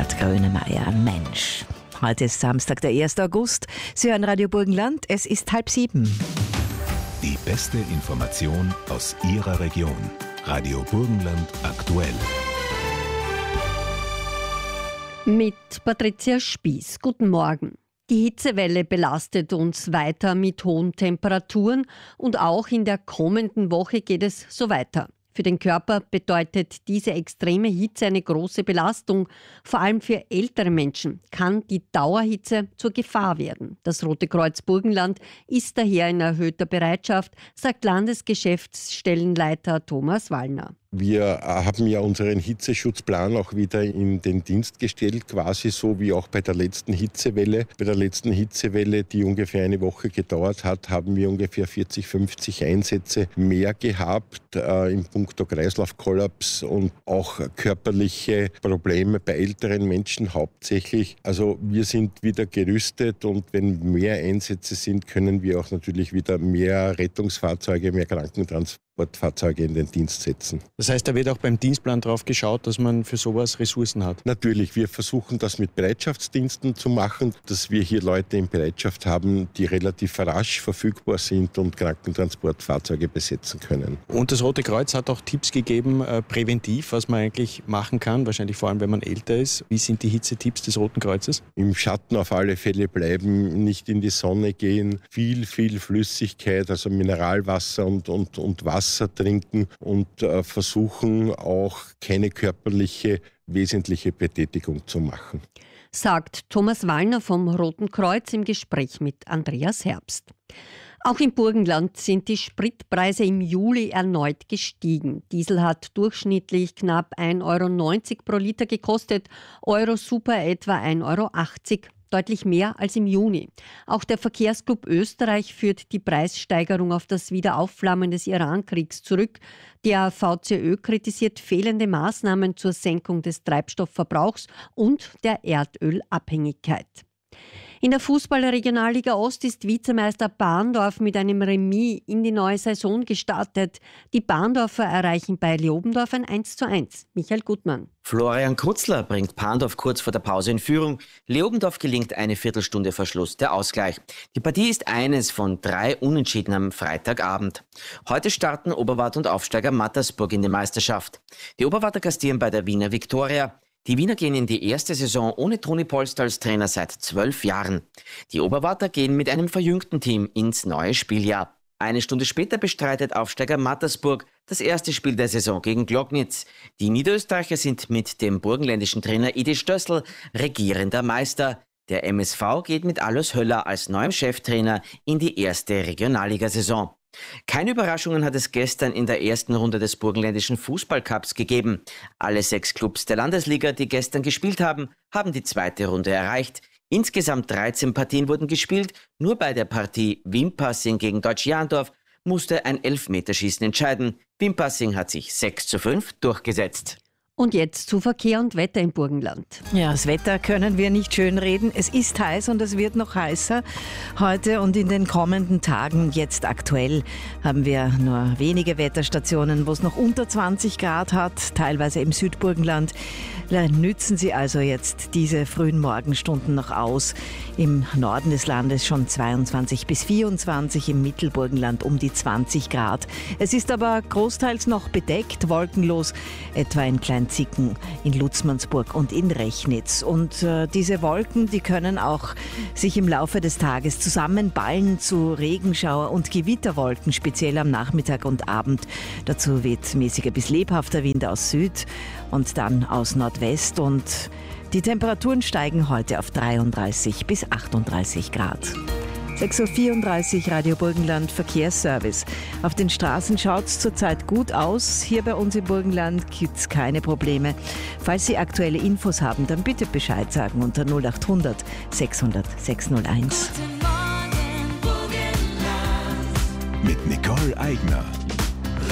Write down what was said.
Herbert Grönemeyer, Mensch. Heute ist Samstag, der 1. August. Sie hören Radio Burgenland, es ist 6:30. Die beste Information aus Ihrer Region. Radio Burgenland aktuell. Mit Patricia Spieß. Guten Morgen. Die Hitzewelle belastet uns weiter mit hohen Temperaturen und auch in der kommenden Woche geht es so weiter. Für den Körper bedeutet diese extreme Hitze eine große Belastung. Vor allem für ältere Menschen kann die Dauerhitze zur Gefahr werden. Das Rote Kreuz Burgenland ist daher in erhöhter Bereitschaft, sagt Landesgeschäftsstellenleiter Thomas Wallner. Wir haben ja unseren Hitzeschutzplan auch wieder in den Dienst gestellt, quasi so wie auch bei der letzten Hitzewelle. Bei der letzten Hitzewelle, die ungefähr eine Woche gedauert hat, haben wir ungefähr 40, 50 Einsätze mehr gehabt in puncto Kreislaufkollaps und auch körperliche Probleme bei älteren Menschen hauptsächlich. Also wir sind wieder gerüstet und wenn mehr Einsätze sind, können wir auch natürlich wieder mehr Rettungsfahrzeuge, mehr Krankentransportfahrzeuge in den Dienst setzen. Das heißt, da wird auch beim Dienstplan drauf geschaut, dass man für sowas Ressourcen hat? Natürlich, wir versuchen das mit Bereitschaftsdiensten zu machen, dass wir hier Leute in Bereitschaft haben, die relativ rasch verfügbar sind und Krankentransportfahrzeuge besetzen können. Und das Rote Kreuz hat auch Tipps gegeben, präventiv, was man eigentlich machen kann, wahrscheinlich vor allem, wenn man älter ist. Wie sind die Hitzetipps des Roten Kreuzes? Im Schatten auf alle Fälle bleiben, nicht in die Sonne gehen, viel Flüssigkeit, also Mineralwasser und Wasser trinken und versuchen auch keine körperliche wesentliche Betätigung zu machen. Sagt Thomas Wallner vom Roten Kreuz im Gespräch mit Andreas Herbst. Auch im Burgenland sind die Spritpreise im Juli erneut gestiegen. Diesel hat durchschnittlich knapp 1,90 € pro Liter gekostet, Euro-Super etwa 1,80 €. Deutlich mehr als im Juni. Auch der Verkehrsclub Österreich führt die Preissteigerung auf das Wiederaufflammen des Iran-Kriegs zurück. Der VCÖ kritisiert fehlende Maßnahmen zur Senkung des Treibstoffverbrauchs und der Erdölabhängigkeit. In der Fußball-Regionalliga Ost ist Vizemeister Bahndorf mit einem Remis in die neue Saison gestartet. Die Bahndorfer erreichen bei Leobendorf ein 1:1. Michael Gutmann. Florian Krutzler bringt Bahndorf kurz vor der Pause in Führung. Leobendorf gelingt eine Viertelstunde vor Schluss der Ausgleich. Die Partie ist eines von 3 Unentschieden am Freitagabend. Heute starten Oberwart und Aufsteiger Mattersburg in die Meisterschaft. Die Oberwarter gastieren bei der Wiener Viktoria. Die Wiener gehen in die erste Saison ohne Toni Polster als Trainer seit 12 Jahren. Die Oberwarter gehen mit einem verjüngten Team ins neue Spieljahr. Eine Stunde später bestreitet Aufsteiger Mattersburg das erste Spiel der Saison gegen Glognitz. Die Niederösterreicher sind mit dem burgenländischen Trainer Edi Stössel regierender Meister. Der MSV geht mit Alois Höller als neuem Cheftrainer in die erste Regionalligasaison. Keine Überraschungen hat es gestern in der ersten Runde des burgenländischen Fußballcups gegeben. Alle 6 Clubs der Landesliga, die gestern gespielt haben, haben die zweite Runde erreicht. Insgesamt 13 Partien wurden gespielt. Nur bei der Partie Wimpassing gegen Deutsch Jahndorf musste ein Elfmeterschießen entscheiden. Wimpassing hat sich 6:5 durchgesetzt. Und jetzt zu Verkehr und Wetter im Burgenland. Ja, das Wetter können wir nicht schönreden. Es ist heiß und es wird noch heißer heute und in den kommenden Tagen. Jetzt aktuell haben wir nur wenige Wetterstationen, wo es noch unter 20 Grad hat, teilweise im Südburgenland. Nützen Sie also jetzt diese frühen Morgenstunden noch aus. Im Norden des Landes schon 22 bis 24, im Mittelburgenland um die 20 Grad. Es ist aber großteils noch bedeckt, wolkenlos, etwa in Kleinzicken, in Lutzmannsburg und in Rechnitz. Und diese Wolken, die können auch sich im Laufe des Tages zusammenballen zu Regenschauer- und Gewitterwolken, speziell am Nachmittag und Abend. Dazu weht mäßiger bis lebhafter Wind aus Süd und dann aus Nordwest und die Temperaturen steigen heute auf 33 bis 38 Grad. 6:34 Uhr, Radio Burgenland Verkehrsservice. Auf den Straßen schaut es zurzeit gut aus. Hier bei uns im Burgenland gibt es keine Probleme. Falls Sie aktuelle Infos haben, dann bitte Bescheid sagen unter 0800 600 601. Mit Nicole Eigner.